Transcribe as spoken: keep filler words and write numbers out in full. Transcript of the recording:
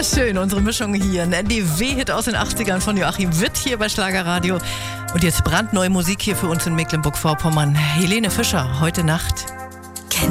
Schön, unsere Mischung hier. Ein N D W-Hit aus den achtzigern von Joachim Witt hier bei Schlagerradio. Und jetzt brandneue Musik hier für uns in Mecklenburg-Vorpommern. Helene Fischer, heute Nacht.